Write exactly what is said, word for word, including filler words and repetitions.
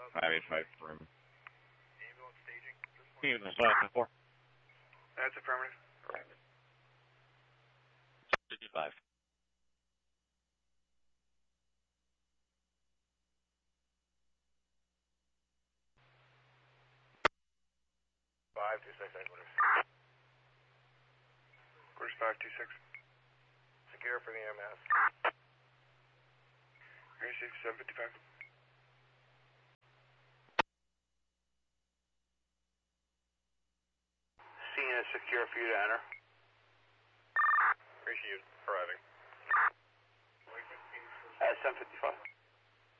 five eight five room. Even last four. That's affirmative. sixty-five. Five two six eight quarters. Quarters five two six. Secure for the M S. Three six seven fifty five. Scene is secure for you to enter. Appreciate you arriving. At seven fifty five.